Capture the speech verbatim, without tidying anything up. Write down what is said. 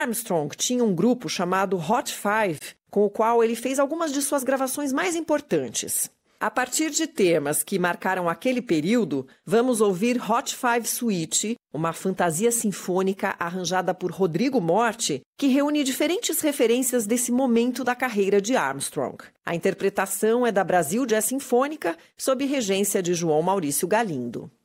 Armstrong tinha um grupo chamado Hot Five, com o qual ele fez algumas de suas gravações mais importantes. A partir de temas que marcaram aquele período, vamos ouvir Hot Five Suite, uma fantasia sinfônica arranjada por Rodrigo Morti, que reúne diferentes referências desse momento da carreira de Armstrong. A interpretação é da Brasil Jazz Sinfônica, sob regência de João Maurício Galindo.